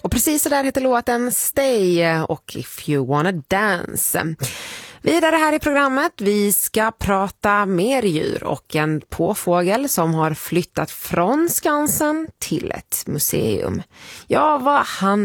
Och precis så där heter låten Stay och If You Wanna Dance. Vidare här i programmet, vi ska prata mer djur och en påfågel som har flyttat från Skansen till ett museum. Ja, vad han